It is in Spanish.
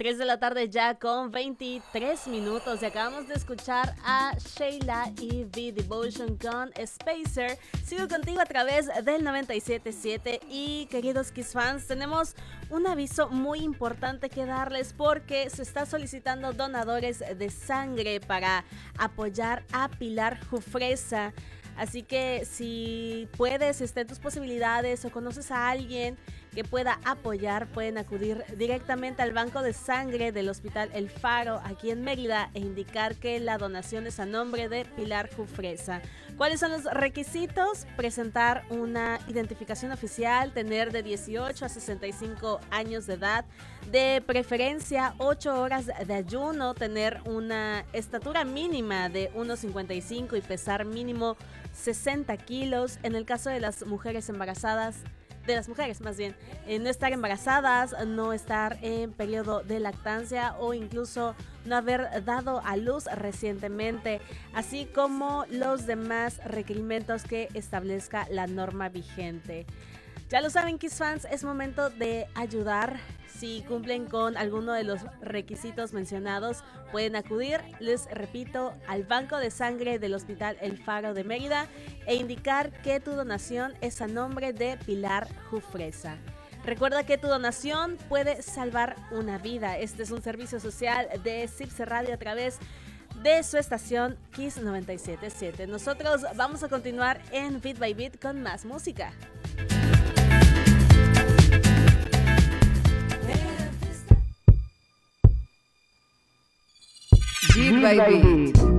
3 de la tarde ya con 23 minutos y acabamos de escuchar a Sheila y V Devotion con Spacer. Sigo contigo a través del 97.7 y queridos Kiss fans, tenemos un aviso muy importante que darles porque se está solicitando donadores de sangre para apoyar a Pilar Jufresa. Así que si puedes, si está en tus posibilidades o conoces a alguien que pueda apoyar, pueden acudir directamente al banco de sangre del Hospital El Faro aquí en Mérida e indicar que la donación es a nombre de Pilar Jufresa. ¿Cuáles son los requisitos? Presentar una identificación oficial, tener de 18 a 65 años de edad, de preferencia 8 horas de ayuno, tener una estatura mínima de 1,55 y pesar mínimo 60 kilos. En el caso de las mujeres embarazadas, no estar embarazadas, no estar en periodo de lactancia o incluso no haber dado a luz recientemente, así como los demás requerimientos que establezca la norma vigente. Ya lo saben, Kiss fans, es momento de ayudar. Si cumplen con alguno de los requisitos mencionados, pueden acudir, les repito, al banco de sangre del Hospital El Faro de Mérida e indicar que tu donación es a nombre de Pilar Jufresa. Recuerda que tu donación puede salvar una vida. Este es un servicio social de CIPSE Radio a través de su estación Kiss 97.7. Nosotros vamos a continuar en Beat by Beat con más música. Beat by Beat.